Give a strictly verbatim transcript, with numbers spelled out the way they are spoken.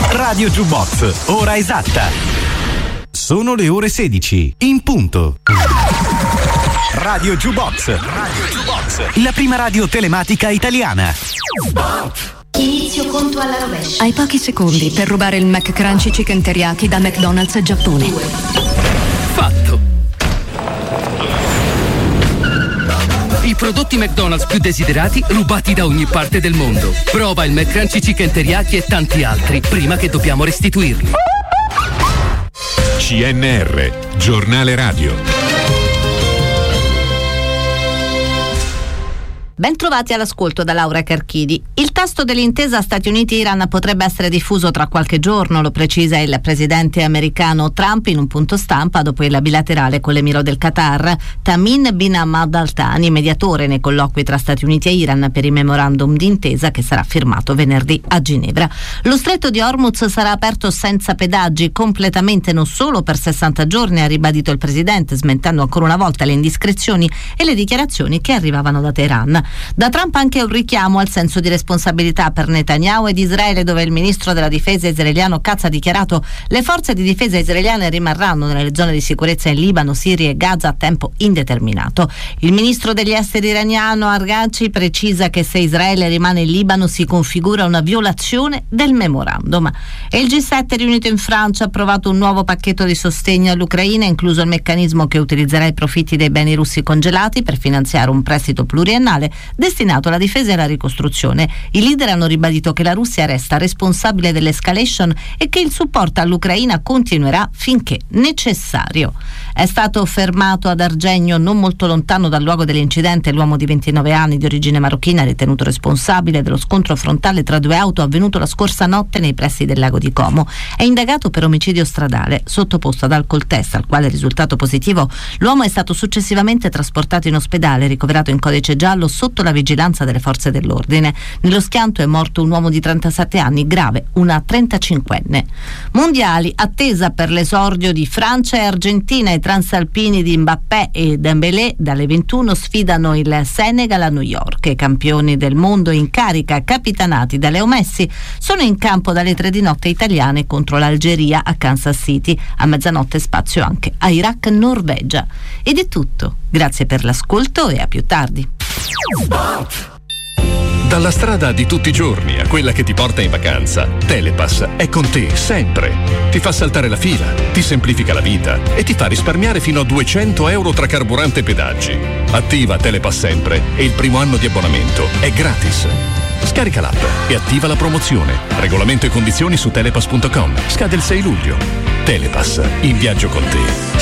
Radio Jukebox, ora esatta. Sono le ore sedici, in punto. Radio Jukebox. Radio Jukebox. La prima radio telematica italiana. Inizio conto alla rovescia. Hai pochi secondi per rubare il McCrunchy Chicken Teriyaki da McDonald's Giappone. Fatto. I prodotti McDonald's più desiderati rubati da ogni parte del mondo. Prova il McCrunchy Chicken Teriyaki e tanti altri prima che dobbiamo restituirli. C N R, giornale radio. Ben trovati all'ascolto da Laura Carchidi. Il testo dell'intesa Stati Uniti-Iran potrebbe essere diffuso tra qualche giorno, lo precisa il presidente americano Trump in un punto stampa dopo il bilaterale con l'emiro del Qatar, Tamim bin Hamad Al Thani, mediatore nei colloqui tra Stati Uniti e Iran per il memorandum d'intesa che sarà firmato venerdì a Ginevra. Lo stretto di Hormuz sarà aperto senza pedaggi, completamente non solo per sessanta giorni, ha ribadito il presidente, smentendo ancora una volta le indiscrezioni e le dichiarazioni che arrivavano da Teheran. Da Trump anche un richiamo al senso di responsabilità per Netanyahu ed Israele, dove il ministro della difesa israeliano Katz ha dichiarato: le forze di difesa israeliane rimarranno nelle zone di sicurezza in Libano, Siria e Gaza a tempo indeterminato. Il ministro degli esteri iraniano Arghaci precisa che se Israele rimane in Libano si configura una violazione del memorandum. E il G sette riunito in Francia ha approvato un nuovo pacchetto di sostegno all'Ucraina, incluso il meccanismo che utilizzerà i profitti dei beni russi congelati per finanziare un prestito pluriennale destinato alla difesa e alla ricostruzione. I leader hanno ribadito che la Russia resta responsabile dell'escalation e che il supporto all'Ucraina continuerà finché necessario. È stato fermato ad Argegno, non molto lontano dal luogo dell'incidente, l'uomo di ventinove anni di origine marocchina ritenuto responsabile dello scontro frontale tra due auto avvenuto la scorsa notte nei pressi del lago di Como. È indagato per omicidio stradale. Sottoposto ad alcol test, al quale è risultato positivo, l'uomo è stato successivamente trasportato in ospedale, ricoverato in codice giallo sotto la vigilanza delle forze dell'ordine. Nello schianto è morto un uomo di trentasette anni, grave una trentacinquenne. Mondiali, attesa per l'esordio di Francia e Argentina. I transalpini di Mbappé e Dembélé dalle ventuno sfidano il Senegal a New York. I campioni del mondo in carica, capitanati da Leo Messi, sono in campo dalle tre di notte italiane contro l'Algeria a Kansas City. A mezzanotte spazio anche a Iraq-Norvegia. Ed è tutto. Grazie per l'ascolto e a più tardi. Dalla strada di tutti i giorni a quella che ti porta in vacanza, Telepass è con te sempre. Ti fa saltare la fila, ti semplifica la vita e ti fa risparmiare fino a duecento euro tra carburante e pedaggi. Attiva Telepass sempre e il primo anno di abbonamento è gratis. Scarica l'app e attiva la promozione. Regolamento e condizioni su telepass punto com. Scade il sei luglio. Telepass, in viaggio con te.